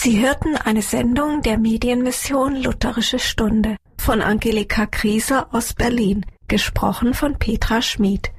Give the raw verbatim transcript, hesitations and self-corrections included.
Sie hörten eine Sendung der Medienmission Lutherische Stunde von Angelika Krieser aus Berlin, gesprochen von Petra Schmid.